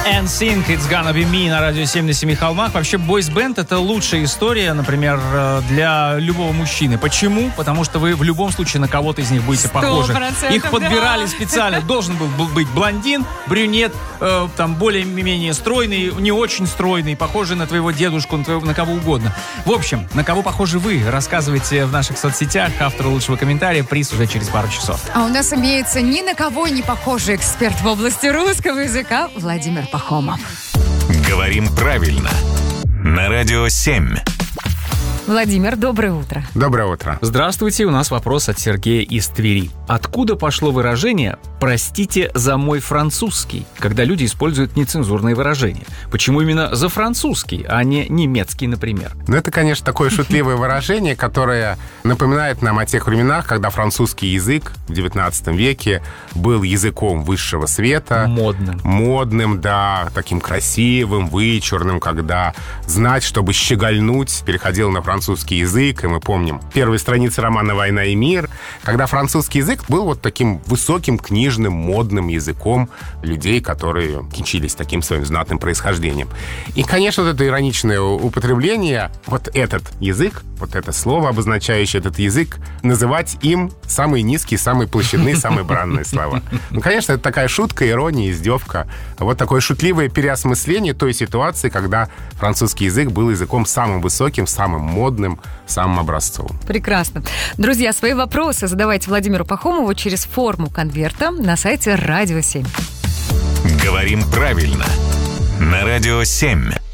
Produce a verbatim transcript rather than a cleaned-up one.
эн синк, It's Gonna Be Me на радио семь на семи холмах. Вообще, бойс-бенд — это лучшая история, например, для любого мужчины. Почему? Потому что вы в любом случае на кого-то из них будете похожи. Их подбирали да. специально. Должен был быть блондин, брюнет, э, там более-менее стройный, не очень стройный, похожий на твоего дедушку, на, твоего, на кого угодно. В общем, на кого похожи вы? Рассказывайте в наших соцсетях. Автору лучшего комментария приз уже через пару часов. А у нас имеется ни на кого не похожий эксперт в области русского языка Владимир Пахомов. Говорим правильно. На радио семь. Владимир, доброе утро. Доброе утро. Здравствуйте, у нас вопрос от Сергея из Твери. Откуда пошло выражение «простите за мой французский», когда люди используют нецензурные выражения? Почему именно за французский, а не немецкий, например? Ну, это, конечно, такое шутливое выражение, которое напоминает нам о тех временах, когда французский язык в девятнадцатом веке был языком высшего света. Модным. Модным, да, таким красивым, вычурным, когда знать, чтобы щегольнуть, переходил на французский французский язык, и мы помним первые страницы романа «Война и мир», когда французский язык был вот таким высоким, книжным, модным языком людей, которые кичились таким своим знатным происхождением. И, конечно, вот это ироничное употребление, вот этот язык, вот это слово, обозначающее этот язык, называть им самые низкие, самые площадные, самые бранные слова. Ну, конечно, это такая шутка, ирония, издевка. Вот такое шутливое переосмысление той ситуации, когда французский язык был языком самым высоким, самым модным, самым образцовым. Прекрасно. Друзья, свои вопросы задавайте Владимиру Пахомову через форму конверта на сайте Радио семь. Говорим правильно. На Радио семь.